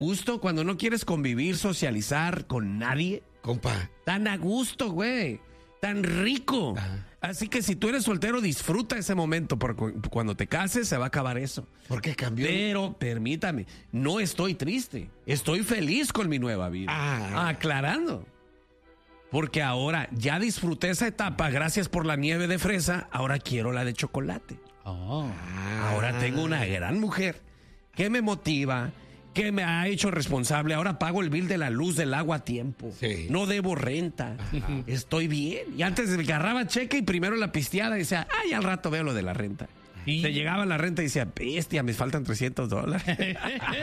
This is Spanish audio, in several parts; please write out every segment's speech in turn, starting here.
gusto cuando no quieres convivir, socializar con nadie. Compa. Tan a gusto, güey. Tan rico. Ajá. Así que si tú eres soltero, disfruta ese momento, porque cuando te cases se va a acabar eso. ¿Por qué cambió? Pero, permítame, no estoy triste. Estoy feliz con mi nueva vida. Aclarando. Porque ahora ya disfruté esa etapa, gracias por la nieve de fresa, ahora quiero la de chocolate. Ahora tengo una gran mujer que me motiva, que me ha hecho responsable. Ahora pago el bill de la luz, del agua a tiempo. Sí. No debo renta. Estoy bien. Y antes agarraba cheque y primero la pisteada y decía, ay, al rato veo lo de la renta. Sí. Se llegaba la renta y decía, bestia, me faltan $300.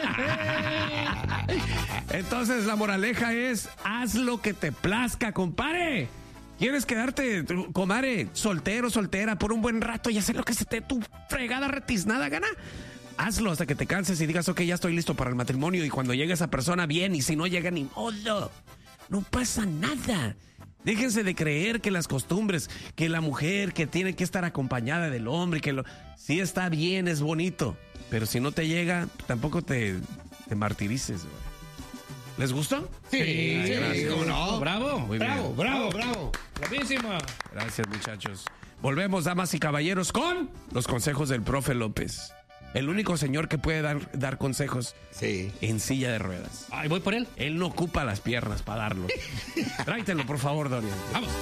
Entonces la moraleja es, haz lo que te plazca, compadre. ¿Quieres quedarte, comadre, soltero, soltera, por un buen rato y hacer lo que se te tu fregada retiznada gana? Hazlo hasta que te canses y digas, ok, ya estoy listo para el matrimonio. Y cuando llegue esa persona, bien. Y si no llega, ni modo. No pasa nada. Déjense de creer que las costumbres, que la mujer que tiene que estar acompañada del hombre, sí está bien, es bonito. Pero si no te llega, tampoco te martirices, güey. ¿Les gustó? Sí, gracias. ¿cómo no? Bravo. Muy bien. Bravo. Bravísima. Gracias, muchachos. Volvemos, damas y caballeros, con los consejos del profe López. El único señor que puede dar consejos Sí. en silla de ruedas. Ay, voy por él. Él no ocupa las piernas para darlo. Tráetelo, por favor, Dorian. Vamos.